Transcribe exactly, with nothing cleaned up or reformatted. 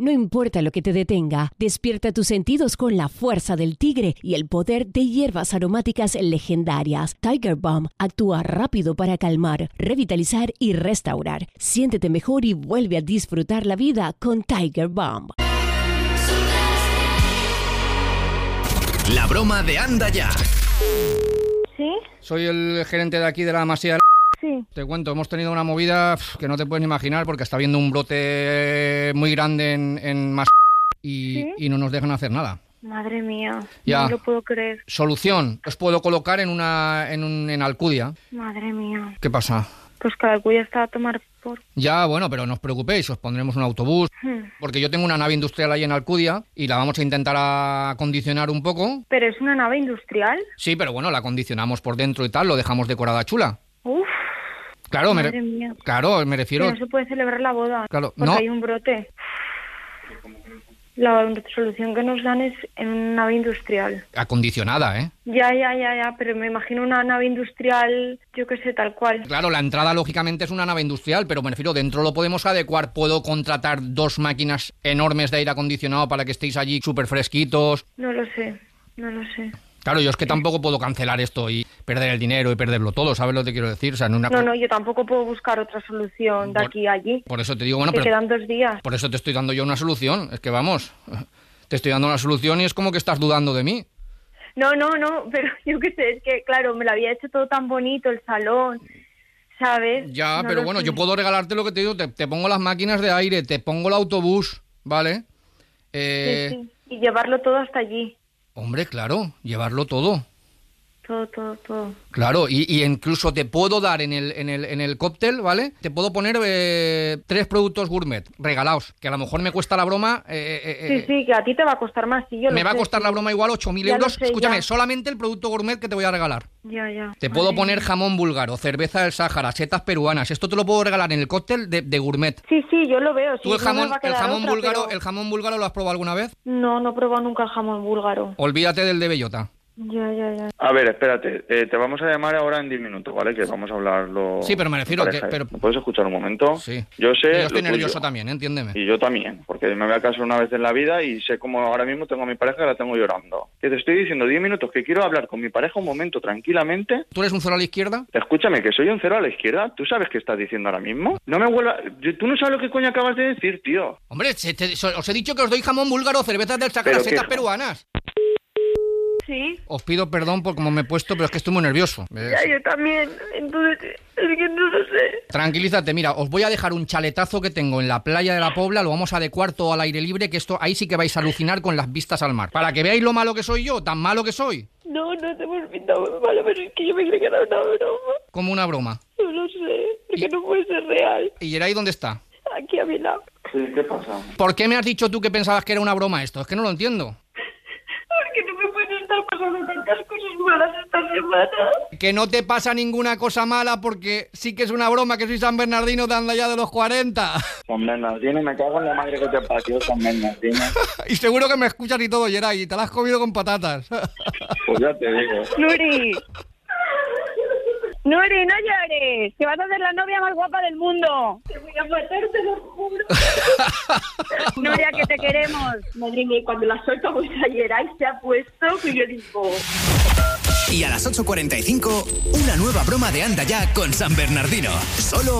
No importa lo que te detenga, despierta tus sentidos con la fuerza del tigre y el poder de hierbas aromáticas legendarias. Tiger Balm actúa rápido para calmar, revitalizar y restaurar. Siéntete mejor y vuelve a disfrutar la vida con Tiger Balm. La broma de Anda Ya. ¿Sí? Soy el gerente de aquí de la Masía. Sí. Te cuento, hemos tenido una movida que no te puedes ni imaginar porque está habiendo un brote muy grande en, en Masía y, ¿Sí? y no nos dejan hacer nada. Madre mía, Ya. no lo puedo creer. Solución, os puedo colocar en una en, un, en Alcudia. Madre mía. ¿Qué pasa? Pues cada cuya está a tomar por... Ya, bueno, pero no os preocupéis, os pondremos un autobús. Hmm. Porque yo tengo una nave industrial ahí en Alcudia y la vamos a intentar acondicionar un poco. ¿Pero es una nave industrial? Sí, pero bueno, la acondicionamos por dentro y tal, lo dejamos decorada chula. Uf, Claro, me, madre re- mía. claro, me refiero... Que no se puede celebrar la boda. Claro, porque no. hay un brote. La solución que nos dan es en una nave industrial. Acondicionada, ¿eh? Ya, ya, ya, ya, pero me imagino una nave industrial, yo qué sé, tal cual. Claro, la entrada lógicamente es una nave industrial, pero me refiero, dentro lo podemos adecuar. Puedo contratar dos máquinas enormes de aire acondicionado para que estéis allí súper fresquitos. No lo sé, no lo sé. Claro, yo es que tampoco puedo cancelar esto y perder el dinero y perderlo todo, ¿sabes lo que te quiero decir? O sea, en una... No, no, yo tampoco puedo buscar otra solución de Por- aquí a allí. Por eso te digo, bueno, Que pero quedan dos días. por eso te estoy dando yo una solución. Es que vamos, te estoy dando una solución y es como que estás dudando de mí. No, no, no, pero yo qué sé, es que, claro, me lo había hecho todo tan bonito, el salón, ¿sabes? Ya, No pero lo bueno, sé. yo puedo regalarte lo que te digo, te, te pongo las máquinas de aire, te pongo el autobús, ¿vale? Eh, Sí, sí, y llevarlo todo hasta allí. Hombre, claro, llevarlo todo. Todo, todo, todo. Claro, y, y incluso te puedo dar en el, en el, en el cóctel, ¿vale? Te puedo poner eh, tres productos gourmet regalados, que a lo mejor me cuesta la broma... eh, eh, Sí, eh, sí, que a ti te va a costar más, sí, yo me lo va a sé, costar sí. la broma igual ocho mil Ya lo euros. sé, Escúchame, ya. solamente el producto gourmet que te voy a regalar. Ya, ya. Te Madre puedo mía. poner jamón búlgaro, cerveza del Sáhara, setas peruanas. Esto te lo puedo regalar en el cóctel de, de gourmet. Sí, sí, yo lo veo. sí, ¿Tú el no me jamón, va a el quedar jamón otra, búlgaro, pero- el jamón búlgaro lo has probado alguna vez? No, no he probado nunca el jamón búlgaro. Olvídate del de bellota. Ya, ya, ya. A ver, espérate, eh, te vamos a llamar ahora en diez minutos, ¿vale? Que vamos a hablarlo... Sí, pero me refiero pareja. que- pero- ¿Me puedes escuchar un momento? Sí. Yo sé Y yo estoy lo nervioso tuyo. también, ¿eh? Entiéndeme. Y yo también, porque me voy a casar una vez en la vida y sé cómo ahora mismo tengo a mi pareja y la tengo llorando. Que te estoy diciendo diez minutos que quiero hablar con mi pareja un momento tranquilamente. ¿Tú eres un cero a la izquierda? Escúchame, que soy un cero a la izquierda. ¿Tú sabes qué estás diciendo ahora mismo? No me vuelvas... yo- Tú no sabes lo que coño acabas de decir, tío. Hombre, se- te- so- os he dicho que os doy jamón búlgaro, cervezas del Sáhara, Pero setas qué- peruanas. Sí, Os pido perdón por cómo me he puesto, pero es que estoy muy nervioso. Eh, ya, yo también. Entonces, es que no lo sé. Tranquilízate, mira, os voy a dejar un chaletazo que tengo en la playa de la Pobla, lo vamos a adecuar todo al aire libre, que esto ahí sí que vais a alucinar con las vistas al mar. Para que veáis lo malo que soy yo, tan malo que soy, No, no te hemos pintado muy malo, pero es que yo me creí que era una broma. como una broma. No lo sé, porque Y- no puede ser real. ¿Y Geray dónde está? Aquí a mi lado. Sí, ¿qué pasa? ¿Por qué me has dicho tú que pensabas que era una broma esto? Es que no lo entiendo. Porque no me pueden estar pasando tantas cosas malas esta semana. Que no te pasa ninguna cosa mala porque sí que es una broma, que soy San Bernardino de anda ya de los cuarenta. San Bernardino, me cago en la madre que te parió, San Bernardino. Y seguro que me escuchas y todo, Geray, y te la has comido con patatas. Pues ya te digo. Nuri. Nuri, no llores, que vas a ser la novia más guapa del mundo. Te voy a matar, te lo juro. Nuria, que te queremos. Madre mía, cuando la soltamos ayer, ahí se ha puesto que yo digo... Y a las ocho cuarenta y cinco, una nueva broma de Anda Ya con San Bernardino. Solo